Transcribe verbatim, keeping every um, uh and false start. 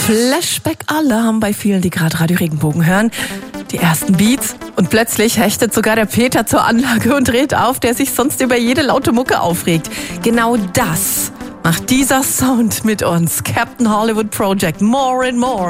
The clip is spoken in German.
Flashback-Alarm bei vielen, die gerade Radio Regenbogen hören. Die ersten Beats und plötzlich hechtet sogar der Peter zur Anlage und dreht auf, der sich sonst über jede laute Mucke aufregt. Genau das macht dieser Sound mit uns. Captain Hollywood Project, more and more.